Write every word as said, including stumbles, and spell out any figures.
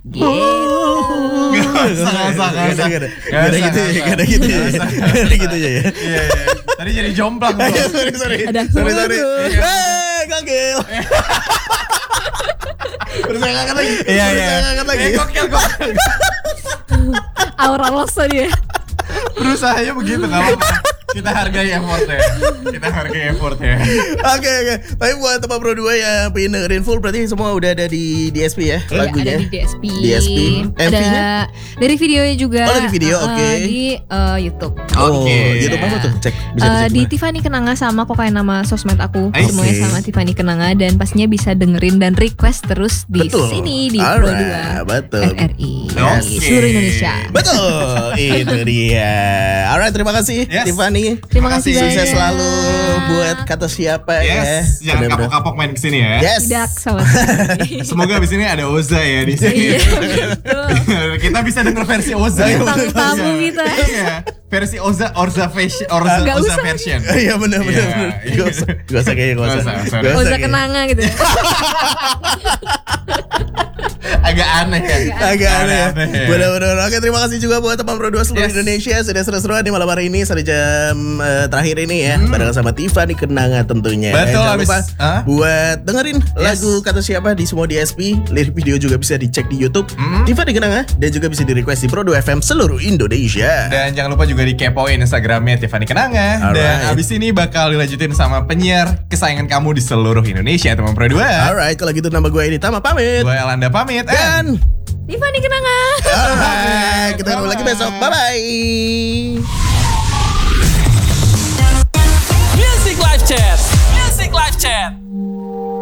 Gitu. Gak usah, gak usah, gak usah. Gak ada gitu ya, gak ada gitu ya. Gak ada gitu ya. Iya, iya. Tadi jadi jomplang bro. Sorry, sorry. Ada Sorry, sorry. waduh. Eh, gagel. Berusaha ngangkat lagi. Iya, iya. Berusaha ngangkat lagi. Eh, gokil, gokil. Aura loss tadi ya. Berusahanya begitu, gak apa-apa. Kita hargai effortnya. Kita hargai effortnya. Oke, oke. Tapi buat teman Pro dua yang pengen dengerin full, berarti semua udah ada di D S P ya Iya, lagunya? ada di D S P. D S P. M V-nya? Ada dari videonya juga. Oh, dari video, uh, oke. Di uh, YouTube. Oh, Oke. YouTube apa tuh? Cek, bisa Uh, dicek di mana? Tiffany Kenanga sama kok kayak nama sosmed aku. I Semuanya see. sama Tiffany Kenanga dan pastinya bisa dengerin dan request terus di Betul. sini di Pro Alright, dua betul. F R I Oke. seluruh Indonesia. Betul, itu dia. Alright, terima kasih Yes. Tiffany. Terima kasih Makasih. Sukses banyak. selalu buat kata siapa Yes, ya. jangan Bener-bener. kapok-kapok main kesini ya. Yes. Tidak sama sekali. Semoga abis ini ada Oza ya di sini. Iya, betul. Kita bisa denger versi Oza. Iya, Bintang bener. tamu kita. Iya, versi Oza Orza version, Orza, Nggak Oza usah. version. Iya benar benar. Iya, benar. iya. Gak usah, gak usah kayaknya gak usah. Nggak usah, sorry. Nggak Oza kayaknya. Kenanga gitu. Agak aneh ya. Agak aneh ya. Aneh ya. Benar-benar. Oke, terima kasih juga buat teman Pro dua seluruh Yes. Indonesia sudah seru-seruan di malam hari ini sampai jam eh, terakhir ini ya. Barengan sama Tiffany Kenanga tentunya. Betul, Jangan abis- lupa Hah? buat dengerin Yes. lagu kata siapa di semua D S P. Lirik video juga bisa dicek di YouTube Hmm. Tiffany Kenanga dan juga bisa di request di Pro dua F M seluruh Indonesia. Dan jangan lupa juga dikepoin Instagramnya Tiffany Kenanga. Dan Alright. abis ini bakal dilanjutin sama penyiar kesayangan kamu di seluruh Indonesia, teman Pro dua. Alright, kalau gitu nama gue ini Tama pamit. Gue Elanda pamit. Dan Tiffany Kenanga. alright, kita ketemu lagi besok. Bye bye. Music Live Chat. Music Live Chat.